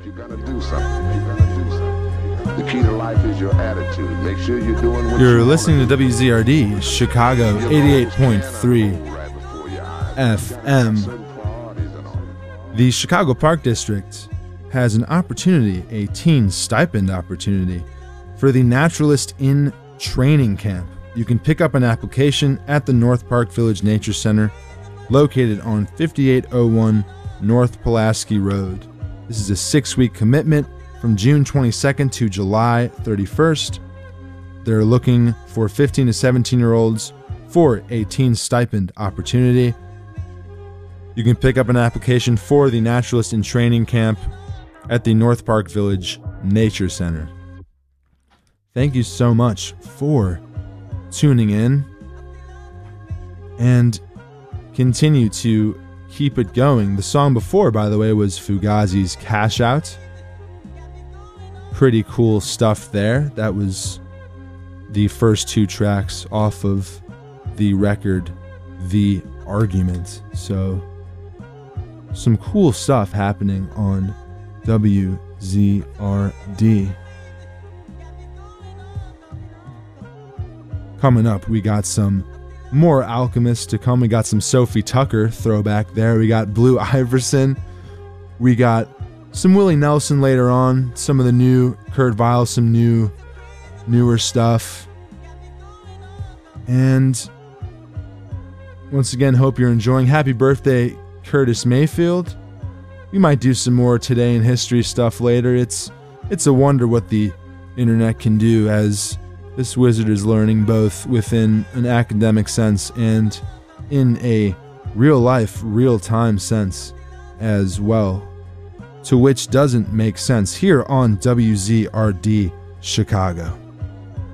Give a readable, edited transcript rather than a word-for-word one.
You're gonna do something. You're gonna do something. The key to life is your attitude. Make sure you're doing what You're listening to WZRD, Chicago 88.3 FM. The Chicago Park District has an opportunity, a teen stipend opportunity, for the Naturalist in Training Camp. You can pick up an application at the North Park Village Nature Center, located on 5801 North Pulaski Road. This is a 6-week commitment from June 22nd to July 31st. They're looking for 15 to 17-year-olds for a teen stipend opportunity. You can pick up an application for the Naturalist in Training Camp at the North Park Village Nature Center. Thank you so much for tuning in, and continue to keep it going. The song before, by the way, was Fugazi's Cash Out. Pretty cool stuff there. That was the first 2 tracks off of the record The Argument. So some cool stuff happening on WZRD. Coming up, we got some more Alchemist to come. We got some Sophie Tucker throwback there. We got Blue Iverson. We got some Willie Nelson later on. Some of the new Kurt Vile, some newer stuff. And once again, hope you're enjoying. Happy birthday, Curtis Mayfield. We might do some more Today in History stuff later. It's a wonder what the internet can do, as this wizard is learning both within an academic sense and in a real-life, real-time sense as well, to which doesn't make sense here on WZRD Chicago.